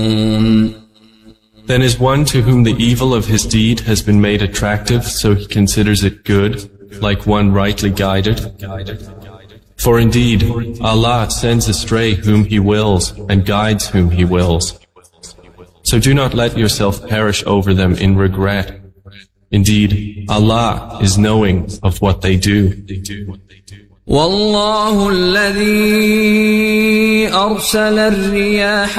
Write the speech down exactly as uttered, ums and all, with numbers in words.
Then is one to whom the evil of his deed has been made attractive, so he considers it good, like one rightly guided. For indeed, Allah sends astray whom He wills and guides whom He wills. So do not let yourself perish over them in regret. Indeed, Allah is knowing of what they do. والله الذي أرسل الرياح